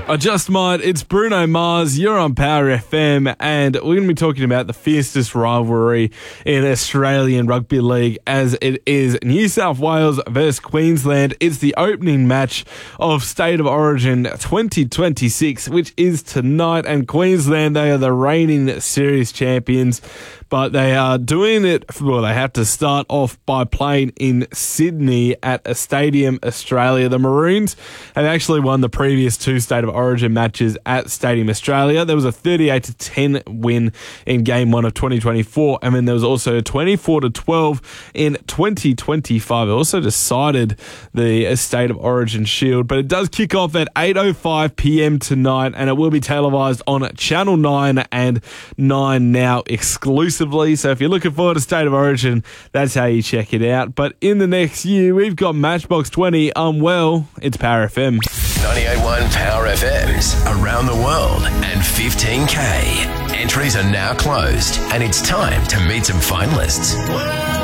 I just might. It's Bruno Mars. You're on Power FM, and we're going to be talking about the fiercest rivalry in Australian Rugby League, as it is New South Wales versus Queensland. It's the opening match of State of Origin 2026, which is tonight, and Queensland, they are the reigning series champions. But they are doing it, well, they have to start off by playing in Sydney at a Stadium Australia. The Maroons have actually won the previous two State of Origin matches at Stadium Australia. There was a 38-10 win in Game 1 of 2024, and then there was also a 24-12 in 2025. It also decided the State of Origin Shield, but it does kick off at 8:05 p.m. tonight, and it will be televised on Channel 9 and 9 Now exclusively. So if you're looking forward to State of Origin, that's how you check it out. But in the next year, we've got Matchbox 20. Well, it's Power FM. 98.1 Power FM's around the world and 15K. Entries are now closed, and it's time to meet some finalists.